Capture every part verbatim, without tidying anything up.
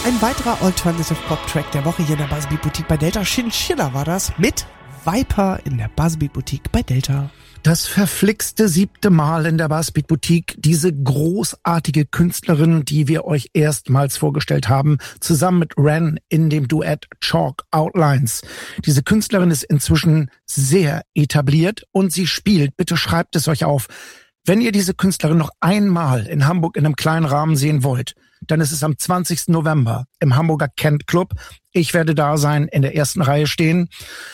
Ein weiterer Alternative Pop Track der Woche hier in der Buzzbeat Boutique bei Delta. Chinchilla war das mit Viper in der Buzzbeat Boutique bei Delta. Das verflixte siebte Mal in der Buzzbeat Boutique, diese großartige Künstlerin, die wir euch erstmals vorgestellt haben, zusammen mit Ren in dem Duett Chalk Outlines. Diese Künstlerin ist inzwischen sehr etabliert und sie spielt, bitte schreibt es euch auf, wenn ihr diese Künstlerin noch einmal in Hamburg in einem kleinen Rahmen sehen wollt, dann ist es am zwanzigsten November im Hamburger Kent Club. Ich werde da sein, in der ersten Reihe stehen.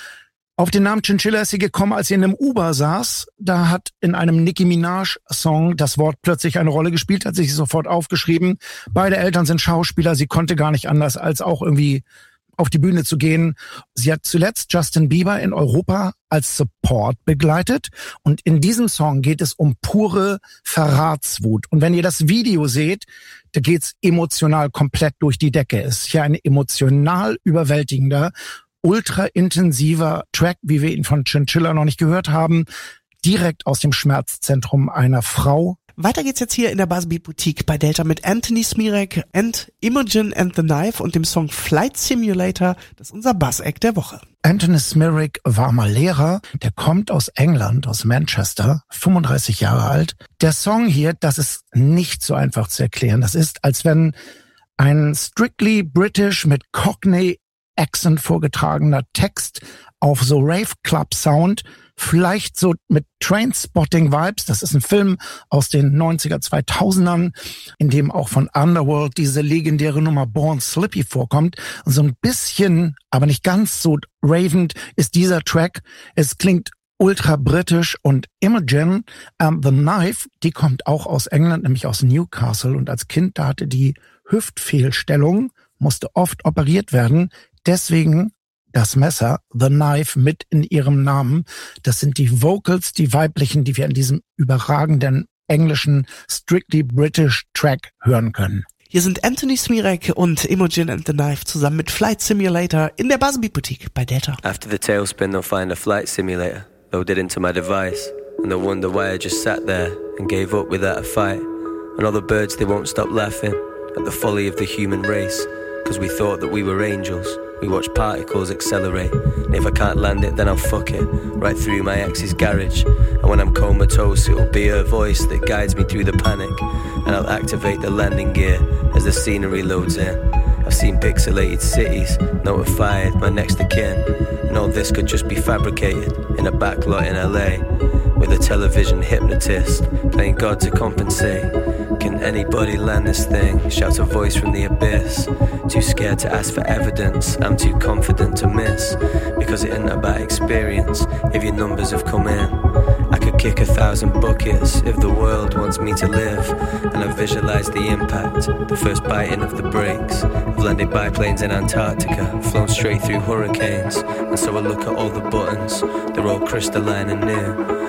Auf den Namen Chinchilla ist sie gekommen, als sie in einem Uber saß. Da hat in einem Nicki Minaj-Song das Wort plötzlich eine Rolle gespielt, hat sich sofort aufgeschrieben. Beide Eltern sind Schauspieler, sie konnte gar nicht anders, als auch irgendwie auf die Bühne zu gehen. Sie hat zuletzt Justin Bieber in Europa als Support begleitet. Und in diesem Song geht es um pure Verratswut. Und wenn ihr das Video seht, da geht's emotional komplett durch die Decke. Es ist hier ein emotional überwältigender, ultra intensiver Track, wie wir ihn von Chinchilla noch nicht gehört haben, direkt aus dem Schmerzzentrum einer Frau. Weiter geht's jetzt hier in der Buzzbeat Boutique bei Delta mit Anthony Smirek and Imogen and the Knife und dem Song Flight Simulator. Das ist unser Buzz-Act der Woche. Anthony Smirek war mal Lehrer, der kommt aus England, aus Manchester, fünfunddreißig Jahre alt. Der Song hier, das ist nicht so einfach zu erklären. Das ist, als wenn ein strictly British mit Cockney Accent vorgetragener Text auf so Rave Club Sound, vielleicht so mit Trainspotting Vibes. Das ist ein Film aus den neunziger, zweitausendern, in dem auch von Underworld diese legendäre Nummer Born Slippy vorkommt. Und so ein bisschen, aber nicht ganz so ravend ist dieser Track. Es klingt ultra britisch und Imogen um, the Knife, die kommt auch aus England, nämlich aus Newcastle. Und als Kind, da hatte die Hüftfehlstellung, musste oft operiert werden. Deswegen das Messer, The Knife, mit in ihrem Namen. Das sind die Vocals, die weiblichen, die wir in diesem überragenden englischen Strictly British Track hören können. Hier sind Anthony Smirek und Imogen and the Knife zusammen mit Flight Simulator in der Buzzbeat Boutique bei Delta. After the tailspin, they'll find a flight simulator loaded into my device, and they'll wonder why I just sat there and gave up without a fight. And all the birds, they won't stop laughing at the folly of the human race, because we thought that we were angels. We watch particles accelerate, and if I can't land it, then I'll fuck it right through my ex's garage. And when I'm comatose, it'll be her voice that guides me through the panic, and I'll activate the landing gear as the scenery loads in. I've seen pixelated cities, notified my next of kin, and all this could just be fabricated in a backlot in L A, with a television hypnotist playing God to compensate. Can anybody land this thing? Shouts a voice from the abyss. Too scared to ask for evidence, I'm too confident to miss, because it isn't about experience if your numbers have come in. I could kick a thousand buckets if the world wants me to live, and I visualize the impact, the first biting of the brakes. I've landed biplanes in Antarctica, flown straight through hurricanes, and so I look at all the buttons, they're all crystalline and new.